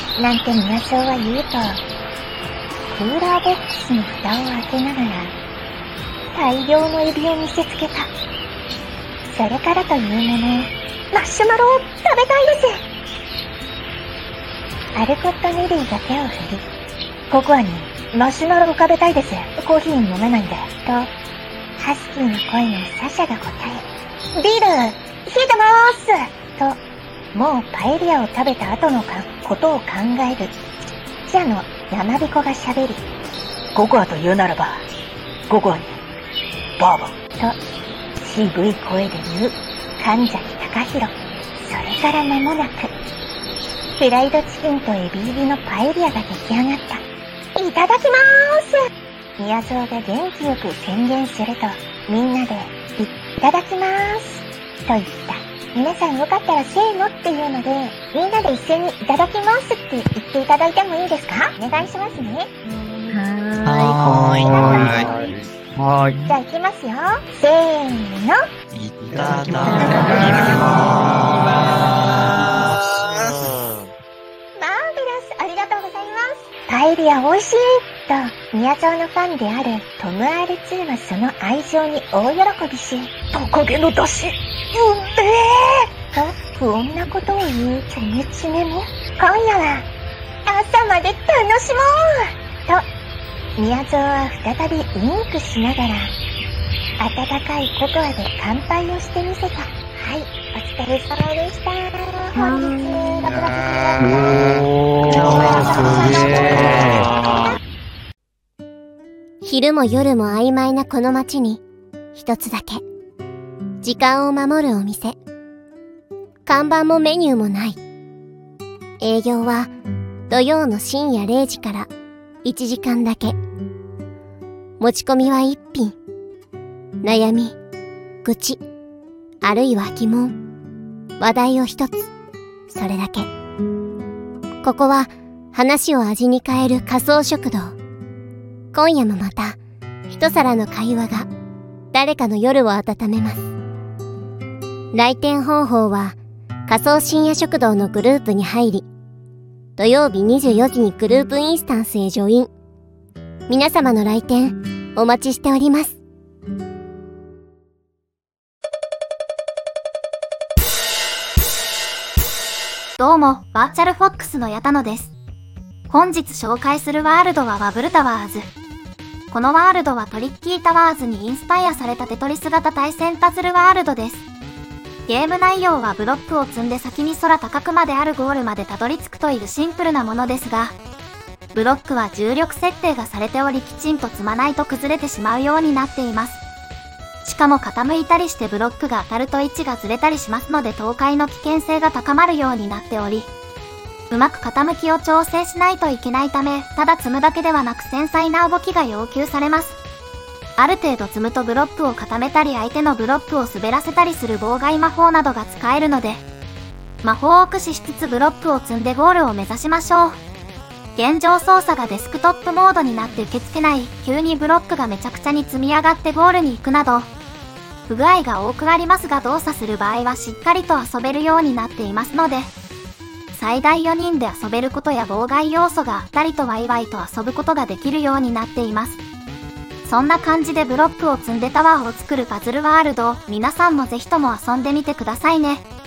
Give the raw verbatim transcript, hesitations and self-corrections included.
なんて宮荘は言うと、クーラーボックスの蓋を開けながら、大量のエビを見せつけた。それからというもの、マシュマロを食べたいです。アルコット・ネリーが手を振り、ココアにマシュマロを食べたいです。コーヒー飲めないんで。と、ハスキーの声のサシャが答え、ビール、冷えてまーすと、もうパエリアを食べた後のかことを考える。じゃの山彦が喋り、 ココアと言うならば、ココアに、バーボン。 と、渋い声で言う、神崎隆弘。それから間もなく、フライドチキンとエビ入りのパエリアが出来上がった。いただきまーす。宮蔵が元気よく宣言すると、みんなで、いただきまーす。と言った。皆さんよかったらせーのっていうので、みんなで一斉にいただきますって言っていただいてもいいですか？お願いしますね。 はーい。 はーい。 はーい。 じゃあ行きますよ。せーの。 いただきまマーベラス、ありがとうございます。パエリア美味しいと、宮沢のファンであるトム アールツー はその愛情に大喜びし、 トカゲの出汁、 うんめーと不穏なことを言うチョメチメも、今夜は朝まで楽しもうと、宮沢は再びウインクしながら、温かいココアで乾杯をしてみせた。はい、お疲れ様でした。本日、ろくがつじゅうよっか。 昼も夜も曖昧なこの街に、一つだけ、時間を守るお店。看板もメニューもない。営業は土曜の深夜れいじからいちじかんだけ。持ち込みは一品。悩み、愚痴、あるいは疑問、話題を一つ。それだけ。ここは話を味に変える仮想食堂。今夜もまた一皿の会話が誰かの夜を温めます。来店方法は仮想深夜食堂のグループに入り、土曜日にじゅうよじにグループインスタンスへジョイン。皆様の来店お待ちしております。 どうも、バーチャルフォックスの矢田野です。本日紹介するワールドはバブルタワーズ。このワールドはトリッキータワーズにインスパイアされたテトリス型対戦パズルワールドです。ゲーム内容はブロックを積んで先に空高くまであるゴールまでたどり着くというシンプルなものですが、ブロックは重力設定がされておりきちんと積まないと崩れてしまうようになっています。しかも傾いたりしてブロックが当たると位置がずれたりしますので倒壊の危険性が高まるようになっており、うまく傾きを調整しないといけないため、ただ積むだけではなく繊細な動きが要求されます。ある程度積むとブロックを固めたり相手のブロックを滑らせたりする妨害魔法などが使えるので、魔法を駆使しつつブロックを積んでゴールを目指しましょう。現状操作がデスクトップモードになって受け付けない、急にブロックがめちゃくちゃに積み上がってゴールに行くなど、不具合が多くありますが動作する場合はしっかりと遊べるようになっていますので、最大よにんで遊べることや妨害要素があったりとワイワイと遊ぶことができるようになっています。そんな感じでブロックを積んでタワーを作るパズルワールドを皆さんもぜひとも遊んでみてくださいね。